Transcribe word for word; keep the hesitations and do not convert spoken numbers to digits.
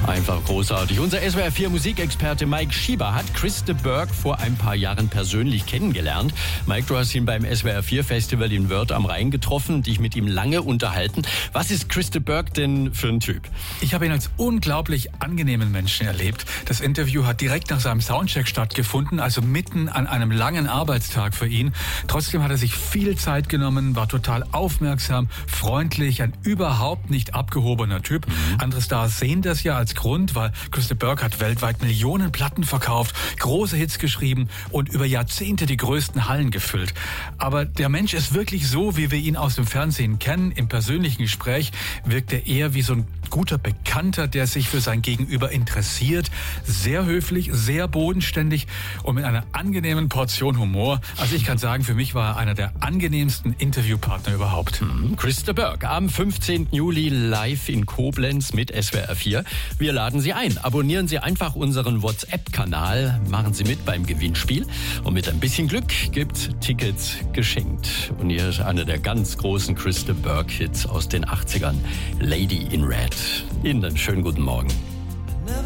Einfach großartig. Unser S W R vier Musikexperte Mike Schieber hat Chris de Burgh vor ein paar Jahren persönlich kennengelernt. Mike, du hast ihn beim S W R vier Festival in Wörth am Rhein getroffen, dich mit ihm lange unterhalten. Was ist Chris de Burgh denn für ein Typ? Ich habe ihn als unglaublich angenehmen Menschen erlebt. Das Interview hat direkt nach seinem Soundcheck stattgefunden, also mitten an einem langen Arbeitstag für ihn. Trotzdem hat er sich viel Zeit genommen, war total aufmerksam, freundlich, ein überhaupt nicht abgehobener Typ. Mhm. Andere Stars sehen das ja als Grund, weil Chris de Burgh hat weltweit Millionen Platten verkauft, große Hits geschrieben und über Jahrzehnte die größten Hallen gefüllt. Aber der Mensch ist wirklich so, wie wir ihn aus dem Fernsehen kennen. Im persönlichen Gespräch wirkt er eher wie so ein guter Bekannter, der sich für sein Gegenüber interessiert. Sehr höflich, sehr bodenständig und mit einer angenehmen Portion Humor. Also ich kann sagen, für mich war er einer der angenehmsten Interviewpartner überhaupt. Mhm. Chris de Burgh am fünfzehnten Juli live in Koblenz mit S W R vier. Wir laden Sie ein. Abonnieren Sie einfach unseren WhatsApp-Kanal. Machen Sie mit beim Gewinnspiel. Und mit ein bisschen Glück gibt's Tickets geschenkt. Und hier ist einer der ganz großen Chris de Burgh-Hits aus den achtzigern. Lady in Red. Ihnen einen schönen guten Morgen.